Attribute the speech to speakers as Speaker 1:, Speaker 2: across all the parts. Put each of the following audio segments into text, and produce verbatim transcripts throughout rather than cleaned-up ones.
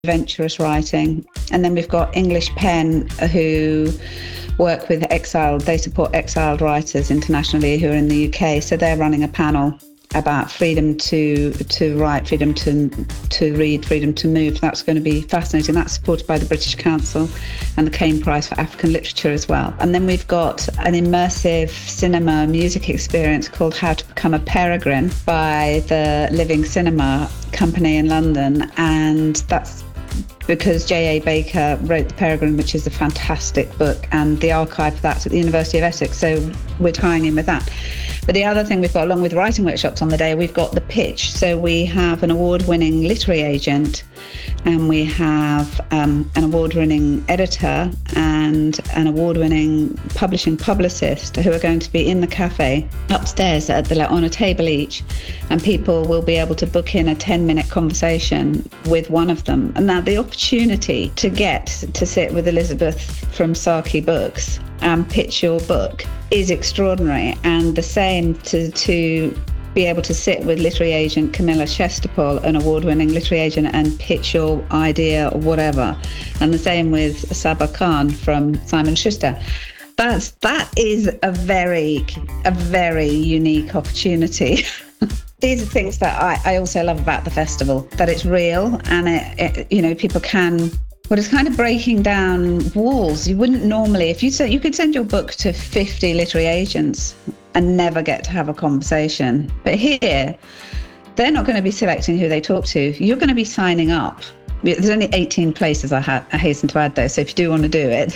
Speaker 1: adventurous writing. And then we've got English Pen, who work with exiled, they support exiled writers internationally who are in the U K. So they're running a panel about freedom to to write, freedom to to read, freedom to move. That's going to be fascinating. That's supported by the British Council and the Caine Prize for African Literature as well. And then we've got an immersive cinema music experience called How to Become a Peregrine by the Living Cinema Company in London. And that's because J A Baker wrote The Peregrine, which is a fantastic book, and the archive for that's at the University of Essex, so we're tying in with that. But the other thing we've got, along with writing workshops on the day, we've got the pitch. So we have an award-winning literary agent, and we have um, an award-winning editor and an award-winning publishing publicist who are going to be in the cafe upstairs at the, on a table each, and people will be able to book in a ten-minute conversation with one of them. And now the opportunity to get to sit with Elizabeth from Saki Books and pitch your book is extraordinary, and the same to to be able to sit with literary agent Camilla Shestapol, an award-winning literary agent, and pitch your idea or whatever, and the same with Saba Khan from Simon and Schuster. That's that is a very a very unique opportunity. These are things that I, I also love about the festival, that it's real, and it, it you know people can. But it's kind of breaking down walls. You wouldn't normally, if you said you could send your book to fifty literary agents and never get to have a conversation. But here, they're not going to be selecting who they talk to. You're going to be signing up. There's only eighteen places I, ha- I hasten to add, though. So if you do want to do it,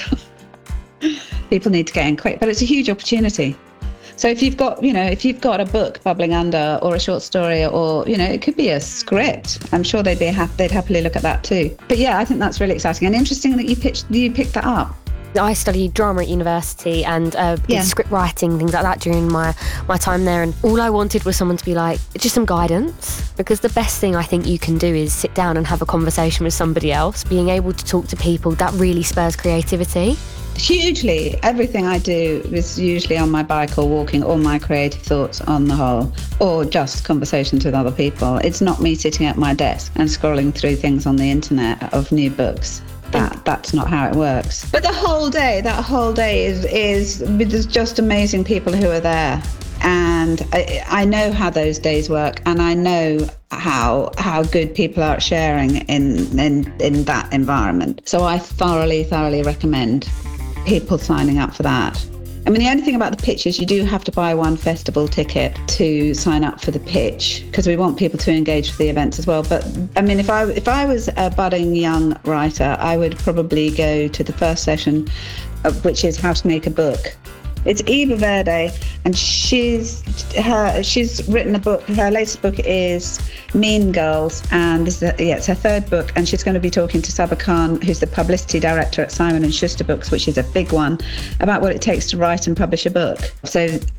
Speaker 1: people need to get in quick. But it's a huge opportunity. So if you've got, you know, if you've got a book bubbling under, or a short story, or, you know, it could be a script, I'm sure they'd be ha- they'd happily look at that too. But yeah, I think that's really exciting and interesting that you pitched, you picked that up.
Speaker 2: I studied drama at university and uh, did
Speaker 1: yeah.
Speaker 2: script writing, things like that during my, my time there. And all I wanted was someone to be like, just some guidance. Because the best thing I think you can do is sit down and have a conversation with somebody else. Being able to talk to people, that really spurs creativity.
Speaker 1: Hugely. Everything I do is usually on my bike or walking, or my creative thoughts on the whole, or just conversations with other people. It's not me sitting at my desk and scrolling through things on the internet of new books. That that's not how it works. But the whole day, that whole day is is there's just amazing people who are there, and I, I know how those days work, and I know how how good people are at sharing in in in that environment. So I thoroughly thoroughly recommend people signing up for that. I mean, the only thing about the pitch is you do have to buy one festival ticket to sign up for the pitch, because we want people to engage with the events as well. But I mean, if I if I was a budding young writer, I would probably go to the first session, which is How to Make a Book. It's Eva Verde, and she's her she's written a book. Her latest book is Mean Girls, and this is a, yeah, it's her third book. And she's going to be talking to Saba Khan, who's the publicity director at Simon and Schuster Books, which is a big one, about what it takes to write and publish a book. So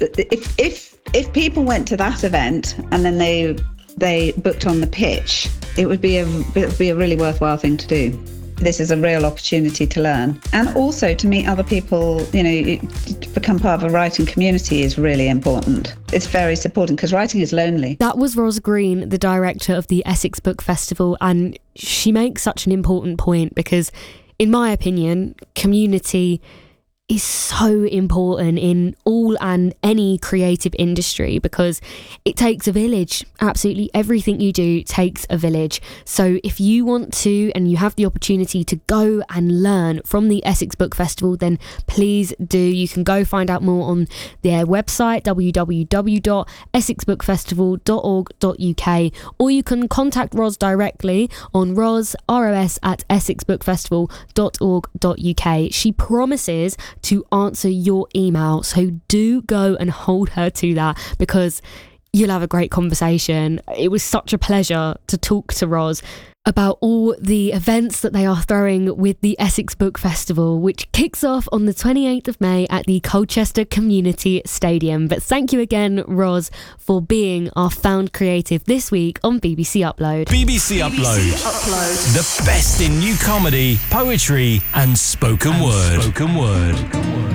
Speaker 1: if if if people went to that event and then they they booked on the pitch, it would be a it would be a really worthwhile thing to do. This is a real opportunity to learn, and also to meet other people. You know, to become part of a writing community is really important. It's very supporting, because writing is lonely.
Speaker 2: That was Ros Green, the director of the Essex Book Festival, and she makes such an important point because, in my opinion, community is so important in all and any creative industry, because it takes a village. Absolutely everything you do takes a village. So if you want to, and you have the opportunity to go and learn from the Essex Book Festival, then please do. You can go find out more on their website, w w w dot essex book festival dot org dot u k, or you can contact Ros directly on ros, R O S, at essex book festival dot org dot u k. She promises to answer your email, so do go and hold her to that, because you'll have a great conversation. It was such a pleasure to talk to Ros about all the events that they are throwing with the Essex Book Festival, which kicks off on the twenty-eighth of May at the Colchester Community Stadium. But thank you again, Ros, for being our Found Creative this week on B B C Upload.
Speaker 3: B B C Upload. B B C Upload. The best in new comedy, poetry and spoken and word. Spoken word.